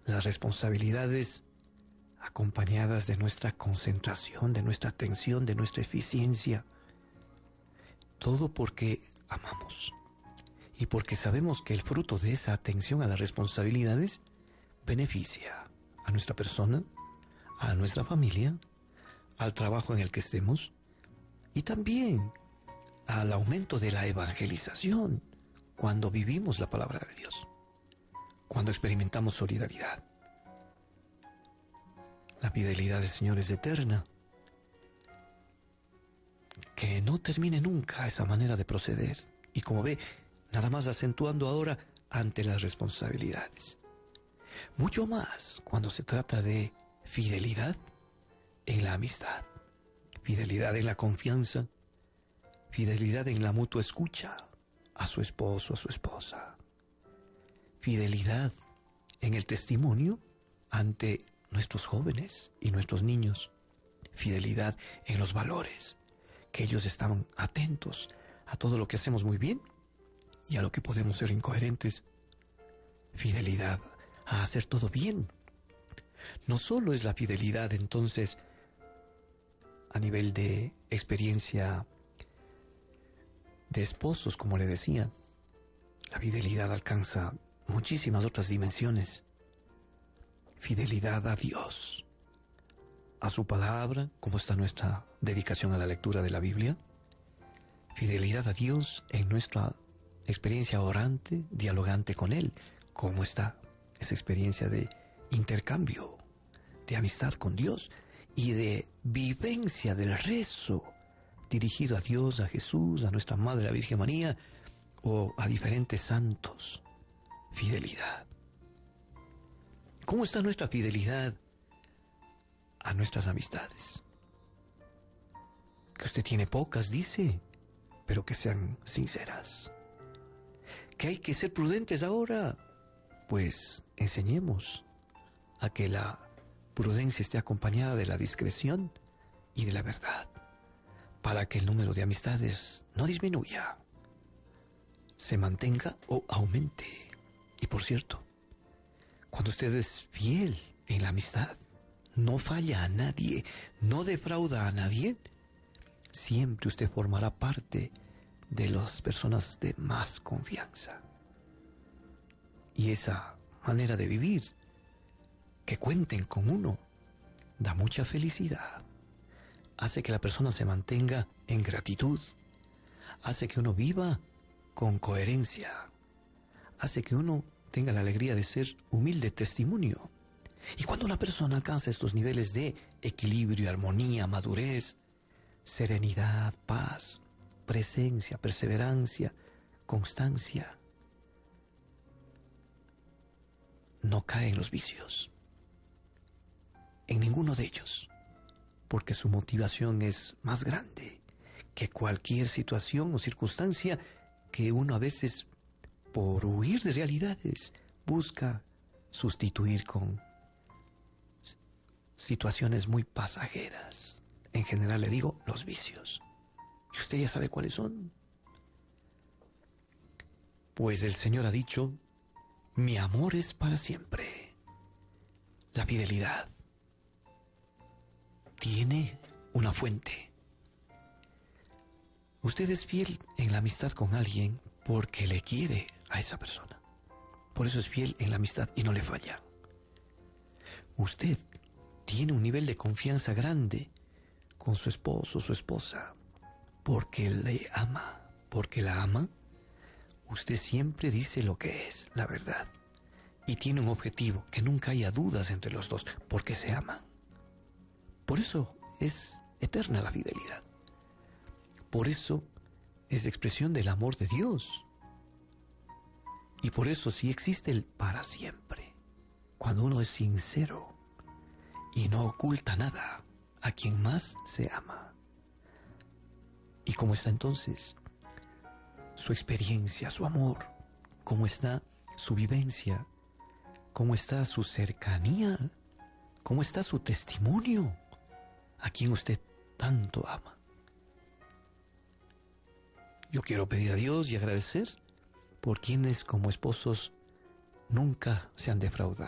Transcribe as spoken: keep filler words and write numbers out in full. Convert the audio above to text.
las responsabilidades acompañadas de nuestra concentración, de nuestra atención, de nuestra eficiencia. Todo porque amamos y porque sabemos que el fruto de esa atención a las responsabilidades beneficia a nuestra persona, a nuestra familia, al trabajo en el que estemos y también al aumento de la evangelización cuando vivimos la palabra de Dios, cuando experimentamos solidaridad. La fidelidad del Señor es eterna. Que no termine nunca esa manera de proceder. Y como ve, nada más acentuando ahora ante las responsabilidades. Mucho más cuando se trata de fidelidad en la amistad, fidelidad en la confianza, fidelidad en la mutua escucha a su esposo, a su esposa, fidelidad en el testimonio ante nuestros jóvenes y nuestros niños, fidelidad en los valores, que ellos estaban atentos a todo lo que hacemos muy bien y a lo que podemos ser incoherentes, fidelidad a hacer todo bien. No solo es la fidelidad entonces a nivel de experiencia de esposos, como le decía, la fidelidad alcanza muchísimas otras dimensiones. Fidelidad a Dios, a su palabra, como está nuestra dedicación a la lectura de la Biblia. Fidelidad a Dios en nuestra experiencia orante, dialogante con Él, como está esa experiencia de intercambio, de amistad con Dios y de vivencia del rezo dirigido a Dios, a Jesús, a nuestra Madre, la Virgen María o a diferentes santos. Fidelidad. ¿Cómo está nuestra fidelidad a nuestras amistades? Que usted tiene pocas, dice, pero que sean sinceras. Que hay que ser prudentes ahora, pues enseñemos a que la prudencia esté acompañada de la discreción y de la verdad, para que el número de amistades no disminuya, se mantenga o aumente. Y por cierto, cuando usted es fiel en la amistad, no falla a nadie, no defrauda a nadie, siempre usted formará parte de las personas de más confianza. Y esa manera de vivir, que cuenten con uno, da mucha felicidad. Hace que la persona se mantenga en gratitud, hace que uno viva con coherencia, hace que uno tenga la alegría de ser humilde testimonio. Y cuando una persona alcanza estos niveles de equilibrio, armonía, madurez, serenidad, paz, presencia, perseverancia, constancia, no cae en los vicios, en ninguno de ellos, porque su motivación es más grande que cualquier situación o circunstancia que uno a veces, por huir de realidades, busca sustituir con situaciones muy pasajeras. En general le digo, los vicios. ¿Y usted ya sabe cuáles son? Pues el Señor ha dicho, mi amor es para siempre. La fidelidad tiene una fuente. Usted es fiel en la amistad con alguien porque le quiere a esa persona. Por eso es fiel en la amistad y no le falla. Usted tiene un nivel de confianza grande con su esposo o su esposa porque le ama, porque la ama. Usted siempre dice lo que es, la verdad. Y tiene un objetivo, que nunca haya dudas entre los dos, porque se aman. Por eso es eterna la fidelidad. Por eso es expresión del amor de Dios. Y por eso sí existe el para siempre. Cuando uno es sincero y no oculta nada a quien más se ama. ¿Y cómo está entonces su experiencia, su amor? ¿Cómo está su vivencia? ¿Cómo está su cercanía? ¿Cómo está su testimonio? ¿A quien usted tanto ama? Yo quiero pedir a Dios y agradecer por quienes como esposos nunca se han defraudado.